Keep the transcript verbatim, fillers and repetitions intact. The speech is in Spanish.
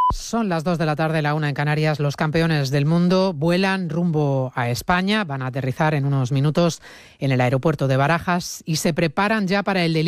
Son las dos de la tarde, la una en Canarias. Los campeones del mundo vuelan rumbo a España. Van a aterrizar en unos minutos en el aeropuerto de Barajas y se preparan ya para el delirio